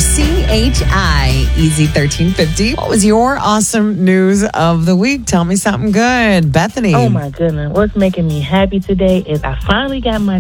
WCHI Easy 1350. What was your awesome news of the week? Tell me something good. Bethany. Oh, my goodness. What's making me happy today is I finally got my